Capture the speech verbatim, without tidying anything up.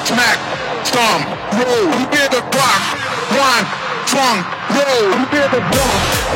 smack, stomp, roll. You hear the clock, one, swung, roll. You hear the drum.